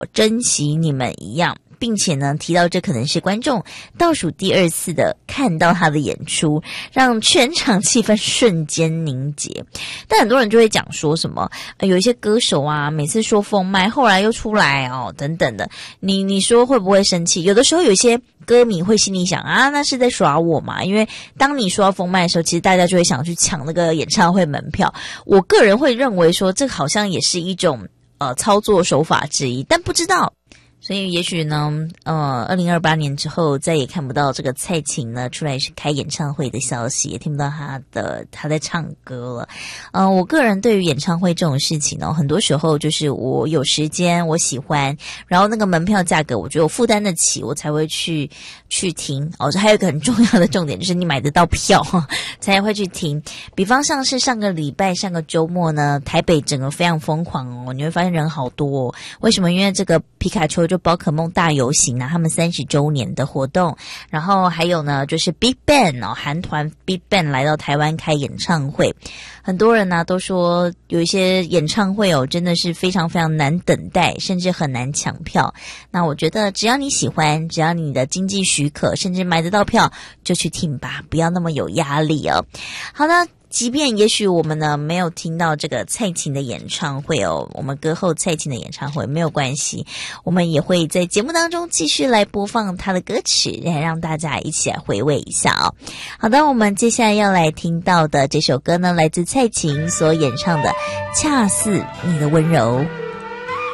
珍惜你们一样，并且呢提到这可能是观众倒数第2次的看到他的演出，让全场气氛瞬间凝结。但很多人就会讲说什么有一些歌手啊每次说封麦后来又出来等等的，你说会不会生气？有的时候有一些歌迷会心里想啊，那是在耍我嘛，因为当你说到封麦的时候，其实大家就会想去抢那个演唱会门票。我个人会认为说这好像也是一种操作手法之一，但不知道。所以也许呢2028年之后再也看不到这个蔡琴呢出来是开演唱会的消息，也听不到他在唱歌了。我个人对于演唱会这种事情呢，很多时候就是我有时间我喜欢，然后那个门票价格我觉得我负担得起，我才会去听。这还有一个很重要的重点，就是你买得到票才会去听。比方像是上个周末呢，台北整个非常疯狂你会发现人好多为什么？因为这个皮卡丘就宝可梦大游行他们30周年的活动，然后还有呢就是 Big Bang 韩团 Big Bang 来到台湾开演唱会。很多人呢都说有一些演唱会真的是非常非常难等待，甚至很难抢票。那我觉得只要你喜欢，只要你的经济许可，甚至买得到票，就去听吧，不要那么有压力好的，即便也许我们呢没有听到这个蔡琴的演唱会我们歌后蔡琴的演唱会没有关系，我们也会在节目当中继续来播放她的歌曲，让大家一起来回味一下好的，我们接下来要来听到的这首歌呢，来自蔡琴所演唱的《恰似你的温柔》。